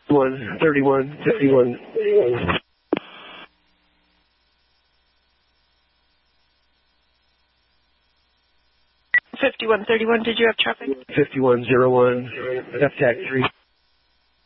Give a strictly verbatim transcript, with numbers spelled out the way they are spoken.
one, thirty-one, fifty-one, thirty-one. fifty-one thirty-one, did you have traffic? fifty-one oh one, F TAC three.